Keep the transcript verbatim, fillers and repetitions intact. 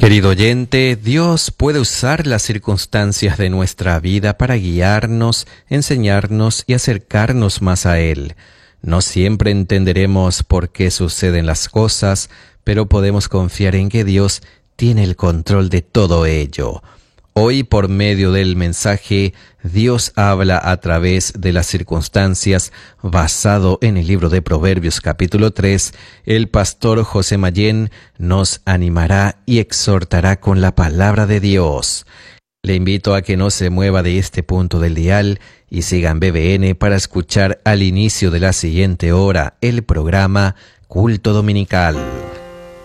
Querido oyente, Dios puede usar las circunstancias de nuestra vida para guiarnos, enseñarnos y acercarnos más a Él. No siempre entenderemos por qué suceden las cosas, pero podemos confiar en que Dios tiene el control de todo ello. Hoy, por medio del mensaje, Dios habla a través de las circunstancias, basado en el libro de Proverbios capítulo tres. El pastor José Mayén nos animará y exhortará con la palabra de Dios. Le invito a que no se mueva de este punto del dial y siga en B B N para escuchar al inicio de la siguiente hora el programa Culto Dominical.